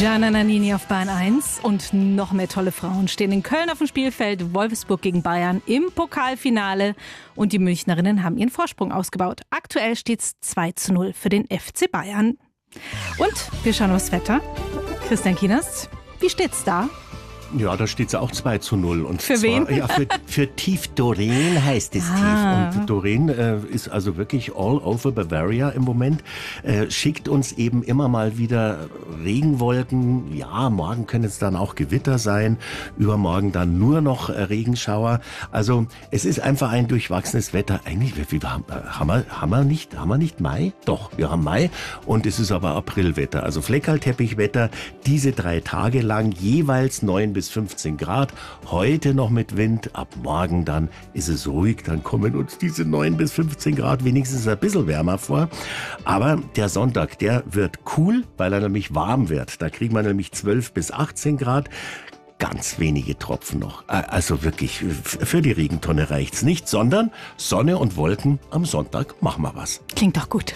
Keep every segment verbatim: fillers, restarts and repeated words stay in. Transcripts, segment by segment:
Gianna Nannini auf Bahn eins und noch mehr tolle Frauen stehen in Köln auf dem Spielfeld. Wolfsburg gegen Bayern im Pokalfinale und die Münchnerinnen haben ihren Vorsprung ausgebaut. Aktuell steht es zwei zu null für den F C Bayern. Und wir schauen aufs Wetter. Christian Kienast, wie steht's da? Ja, da steht es auch zwei zu null. Und für zwar, wen? Ja, für, für Tief Doreen heißt es ah. Tief. Und Doreen äh, ist also wirklich all over Bavaria im Moment. Äh, schickt uns eben immer mal wieder Regenwolken. Ja, morgen können es dann auch Gewitter sein. Übermorgen dann nur noch äh, Regenschauer. Also es ist einfach ein durchwachsenes Wetter. Eigentlich, wie, wie, haben, haben, wir, haben, wir nicht, haben wir nicht Mai? Doch, wir haben Mai. Und es ist aber Aprilwetter. Also Fleckerlteppichwetter diese drei Tage lang jeweils neun bis fünfzehn Grad, heute noch mit Wind, ab morgen dann ist es ruhig, dann kommen uns diese neun bis fünfzehn Grad wenigstens ein bisschen wärmer vor. Aber der Sonntag, der wird cool, weil er nämlich warm wird. Da kriegen wir nämlich zwölf bis achtzehn Grad. Ganz wenige Tropfen noch. Also wirklich, für die Regentonne reicht's nicht, sondern Sonne und Wolken am Sonntag machen wir was. Klingt doch gut.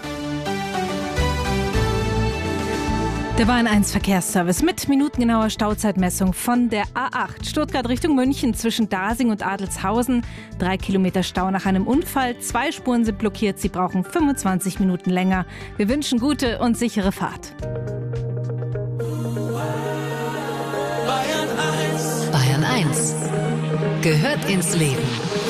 Der Bahn eins Verkehrsservice mit minutengenauer Stauzeitmessung von der A acht Stuttgart Richtung München zwischen Dasing und Adelshausen. Drei Kilometer Stau nach einem Unfall. Zwei Spuren sind blockiert. Sie brauchen fünfundzwanzig Minuten länger. Wir wünschen gute und sichere Fahrt. Bayern eins gehört ins Leben.